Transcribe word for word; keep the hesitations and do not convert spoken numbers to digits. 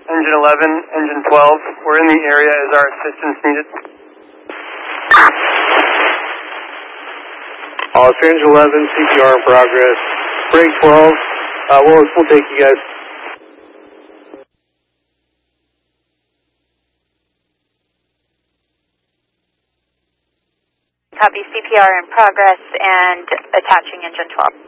engine eleven, engine twelve. We're in the area. Is our assistance needed? Oscar, engine eleven, C P R in progress. Break twelve. Uh, we'll, we'll take you guys. Copy, C P R in progress and attaching engine twelve.